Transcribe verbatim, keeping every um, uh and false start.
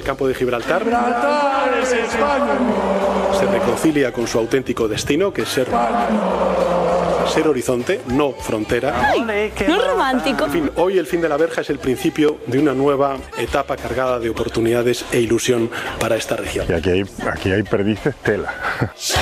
campo de Gibraltar. Gibraltar es España. Se reconcilia con su auténtico destino, que es ser, ser horizonte, no frontera. Ay, no es romántico. En fin, hoy el fin de la verja es el principio de una nueva etapa cargada de oportunidades e ilusión para esta región. Y aquí hay, aquí hay perdices tela.